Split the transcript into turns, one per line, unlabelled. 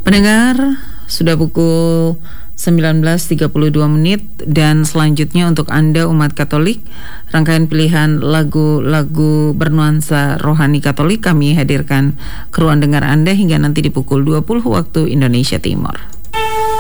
Pendengar, sudah pukul 19.32 dan selanjutnya untuk Anda umat Katolik, rangkaian pilihan lagu-lagu bernuansa rohani Katolik kami hadirkan ke ruang dengar Anda hingga nanti di pukul 20 waktu Indonesia Timur.